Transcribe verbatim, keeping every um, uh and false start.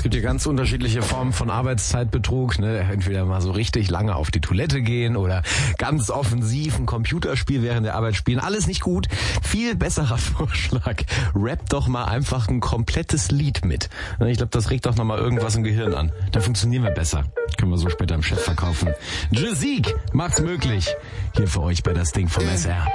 Es gibt ja ganz unterschiedliche Formen von Arbeitszeitbetrug. Ne? Entweder mal so richtig lange auf die Toilette gehen oder ganz offensiv ein Computerspiel während der Arbeit spielen. Alles nicht gut. Viel besserer Vorschlag. Rap doch mal einfach ein komplettes Lied mit. Ich glaube, das regt doch nochmal irgendwas im Gehirn an. Dann funktionieren wir besser. Können wir so später im Chef verkaufen. Jazik macht's möglich. Hier für euch bei Das Ding vom S R.